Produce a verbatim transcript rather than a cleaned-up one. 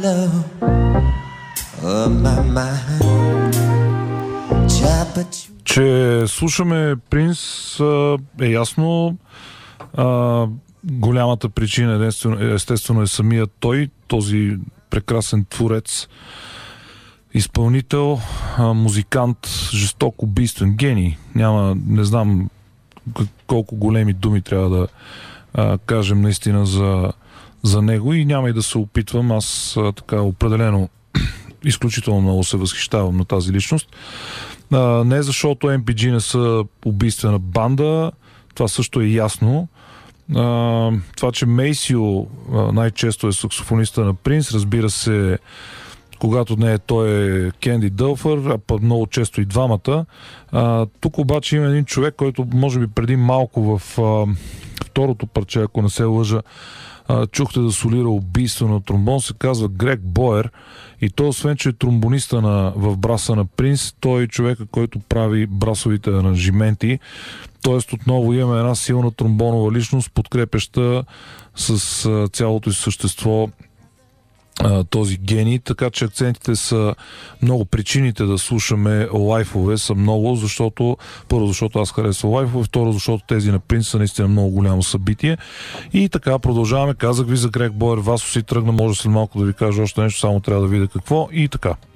love on my mind. Че слушаме Принс е ясно. А, голямата причина естествено, естествено е самият той, този прекрасен творец, изпълнител, а, музикант, жесток, убийствен гений. Няма, не знам колко големи думи трябва да а, кажем наистина за, за него и няма и да се опитвам. Аз а, така определено изключително много се възхищавам на тази личност. А, не защото Ем Пи Джи не са убийствена банда, това също е ясно. А, това, че Мейсио а, най-често е саксофониста на Принс, разбира се, когато не е той е Кенди Дълфър, а пък много често и двамата. А, тук обаче има един човек, който може би преди малко в а, второто парче, ако не се лъжа, а, чухте да солира убийствено тромбон, се казва Грег Боер и той, освен че е тромбониста на, в браса на Принс, той е човека, който прави брасовите аранжименти. Тоест отново имаме една силна тромбонова личност, подкрепяща с а, цялото си същество този гений, така че акцентите са много, причините да слушаме лайфове са много, защото първо, защото аз харесвам лайфове, второ, защото тези на Принс са наистина много голямо събитие. И така продължаваме. Казах ви за Грег Боер, Васо си тръгна, може след малко да ви кажа още нещо, само трябва да видя какво и така.